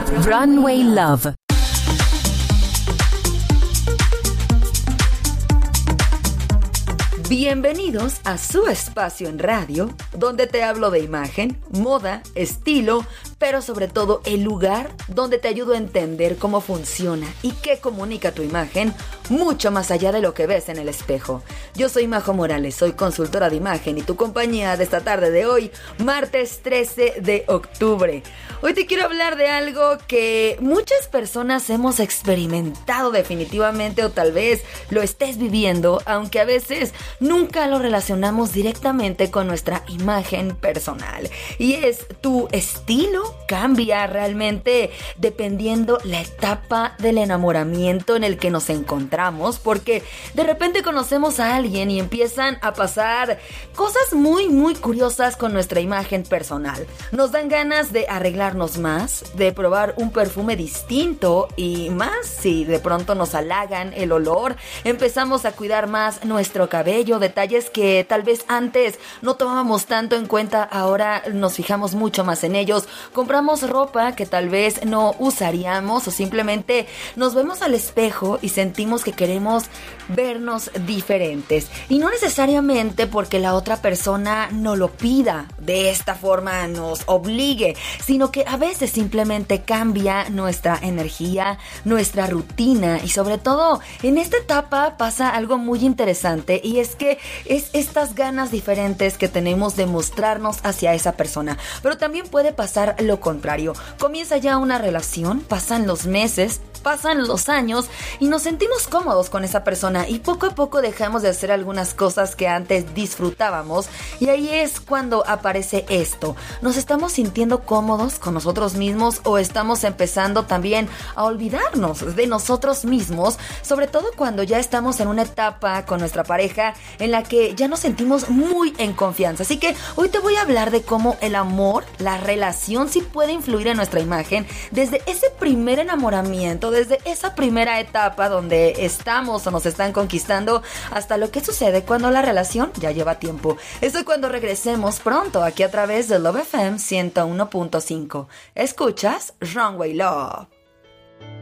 Runway Love. Bienvenidos a su espacio en radio, donde te hablo de imagen, moda, estilo, pero sobre todo el lugar donde te ayudo a entender cómo funciona y qué comunica tu imagen, mucho más allá de lo que ves en el espejo. Yo soy Majo Morales, soy consultora de imagen y tu compañía de esta tarde de hoy, martes 13 de octubre. Hoy te quiero hablar de algo que muchas personas hemos experimentado definitivamente, o tal vez lo estés viviendo, aunque a veces nunca lo relacionamos directamente con nuestra imagen personal. Y es: tu estilo cambia realmente dependiendo la etapa del enamoramiento en el que nos encontramos, porque de repente conocemos a alguien y empiezan a pasar cosas muy curiosas con nuestra imagen personal. Nos dan ganas de arreglarnos más, de probar un perfume distinto y más si de pronto nos halagan el olor. Empezamos a cuidar más nuestro cabello, detalles que tal vez antes no tomábamos tanto en cuenta, ahora nos fijamos mucho más en ellos. Compramos ropa que tal vez no usaríamos, o simplemente nos vemos al espejo y sentimos que queremos vernos diferentes. Y no necesariamente porque la otra persona no lo pida, de esta forma nos obligue, sino que a veces simplemente cambia nuestra energía, nuestra rutina, y sobre todo en esta etapa pasa algo muy interesante, y es que es estas ganas diferentes que tenemos de mostrarnos hacia esa persona. Pero también puede pasar lo contrario. Comienza ya una relación, pasan los meses, pasan los años y nos sentimos cómodos con esa persona, y poco a poco dejamos de hacer algunas cosas que antes disfrutábamos, y ahí es cuando aparece esto. Nos estamos sintiendo cómodos con nosotros mismos, o estamos empezando también a olvidarnos de nosotros mismos, sobre todo cuando ya estamos en una etapa con nuestra pareja en la que ya nos sentimos muy en confianza. Así que hoy te voy a hablar de cómo el amor, la relación, sí puede influir en nuestra imagen desde ese primer enamoramiento, desde esa primera etapa donde estamos o nos están conquistando, hasta lo que sucede cuando la relación ya lleva tiempo. Esto cuando regresemos pronto aquí a través de Love FM 101.5. Escuchas Runway Love.